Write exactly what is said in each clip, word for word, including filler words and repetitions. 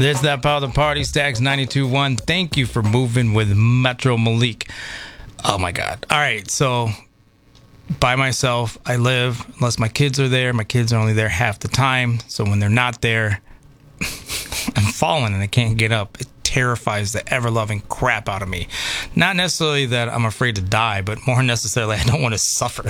This That Power the Party, Stacks ninety-two point one. Thank you for moving with Metro Malik. Oh my God. All right, so by myself, I live, unless my kids are there. My kids are only there half the time, so when they're not there, I'm falling and I can't get up. It terrifies the ever-loving crap out of me. Not necessarily that I'm afraid to die, but more necessarily I don't want to suffer.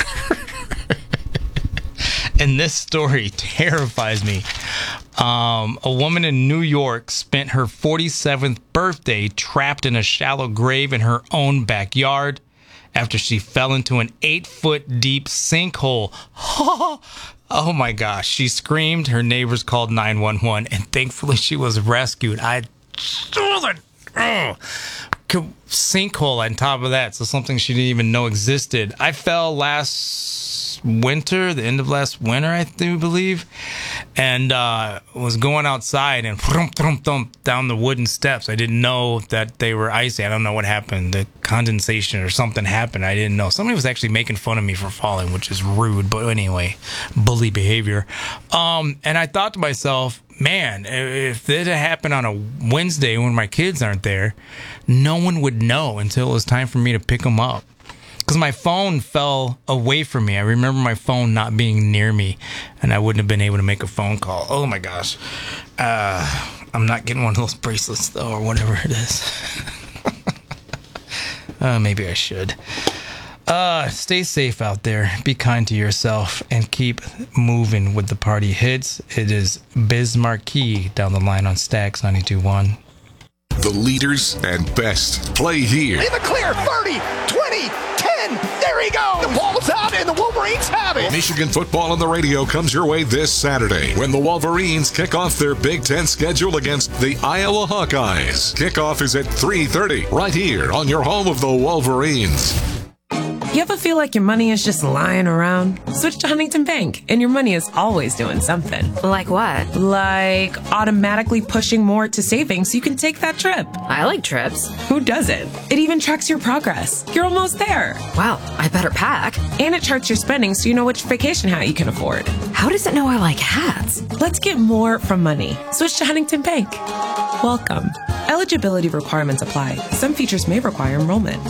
And this story terrifies me. Um, a woman in New York spent her forty-seventh birthday trapped in a shallow grave in her own backyard after she fell into an eight-foot deep sinkhole. Oh my gosh. She screamed. Her neighbors called nine one one, and thankfully she was rescued. I saw that oh, sinkhole on top of that, so something she didn't even know existed. I fell last winter, the end of last winter, I do believe, and uh, was going outside and thump, thump, thump down the wooden steps. I didn't know that they were icy. I don't know what happened. The condensation or something happened. I didn't know. Somebody was actually making fun of me for falling, which is rude, but anyway, bully behavior. Um, and I thought to myself, man, if it had happened on a Wednesday when my kids aren't there, no one would know until it was time for me to pick them up. Because my phone fell away from me. I remember my phone not being near me, and I wouldn't have been able to make a phone call. Oh, my gosh. Uh, I'm not getting one of those bracelets, though, or whatever it is. uh, maybe I should. Uh, stay safe out there. Be kind to yourself, and keep moving with the party hits. It is Biz Marquee down the line on Stacks ninety-two point one. The leaders and best play here. In the clear, thirty, twenty, ten, there he goes! The ball's out and the Wolverines have it! Michigan football on the radio comes your way this Saturday when the Wolverines kick off their Big Ten schedule against the Iowa Hawkeyes. Kickoff is at three thirty, right here on your home of the Wolverines. You ever feel like your money is just lying around? Switch to Huntington Bank, and your money is always doing something. Like what? Like automatically pushing more to savings so you can take that trip. I like trips. Who doesn't? It even tracks your progress. You're almost there. Wow, I better pack. And it charts your spending so you know which vacation hat you can afford. How does it know I like hats? Let's get more from money. Switch to Huntington Bank. Welcome. Eligibility requirements apply. Some features may require enrollment.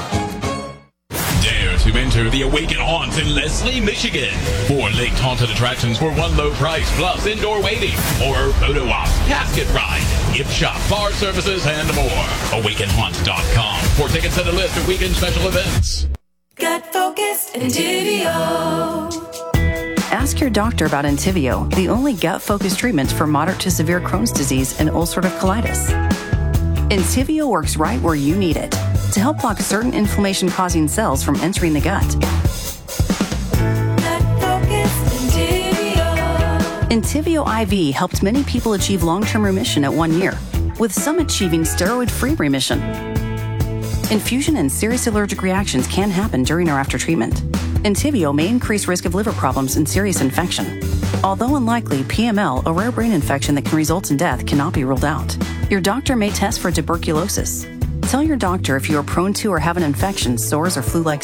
To enter the Awaken Haunts in Leslie, Michigan. Four linked haunted attractions for one low price, plus indoor waiting, horror photo ops, casket ride, gift shop, bar services, and more. awaken haunt dot com for tickets and a list of weekend special events. Gut Focused and Entivio. Ask your doctor about Entivio, the only gut-focused treatment for moderate to severe Crohn's disease and ulcerative colitis. Entivio works right where you need it to help block certain inflammation-causing cells from entering the gut. Entivio I V helped many people achieve long-term remission at one year, with some achieving steroid-free remission. Infusion and serious allergic reactions can happen during or after treatment. Entivio may increase risk of liver problems and serious infection. Although unlikely, P M L, a rare brain infection that can result in death, cannot be ruled out. Your doctor may test for tuberculosis. Tell your doctor if you are prone to or have an infection, sores, or flu-like